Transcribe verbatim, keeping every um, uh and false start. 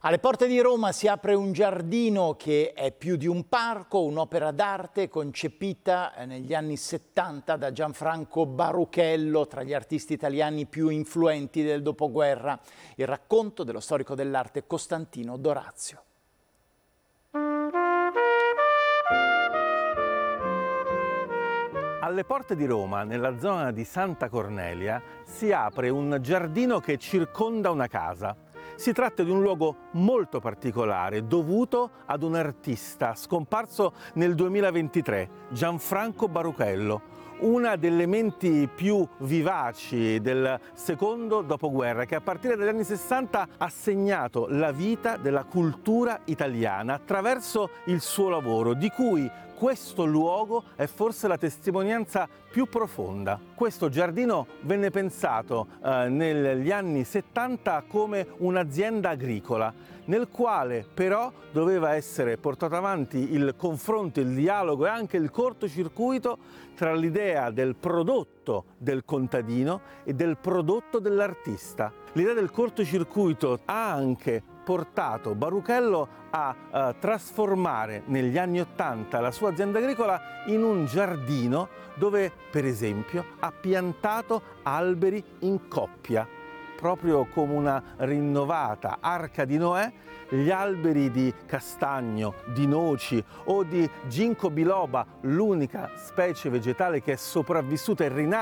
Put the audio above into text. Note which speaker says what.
Speaker 1: Alle porte di Roma si apre un giardino che è più di un parco, un'opera d'arte concepita negli anni settanta da Gianfranco Baruchello, tra gli artisti italiani più influenti del dopoguerra. Il racconto dello storico dell'arte Costantino Dorazio.
Speaker 2: Alle porte di Roma, nella zona di Santa Cornelia, si apre un giardino che circonda una casa. Si tratta di un luogo molto particolare, dovuto ad un artista scomparso nel duemilaventitré, Gianfranco Baruchello, una delle menti più vivaci del secondo dopoguerra, che a partire dagli anni sessanta ha segnato la vita della cultura italiana attraverso il suo lavoro, di cui questo luogo è forse la testimonianza più profonda. Questo giardino venne pensato eh, negli anni settanta come un'azienda agricola, nel quale però doveva essere portato avanti il confronto, il dialogo e anche il cortocircuito tra l'idea del prodotto del contadino e del prodotto dell'artista. L'idea del cortocircuito ha anche portato Baruchello a uh, trasformare negli anni ottanta la sua azienda agricola in un giardino dove, per esempio, ha piantato alberi in coppia, proprio come una rinnovata arca di Noè. Gli alberi di castagno, di noci o di ginkgo biloba, l'unica specie vegetale che è sopravvissuta e rinasce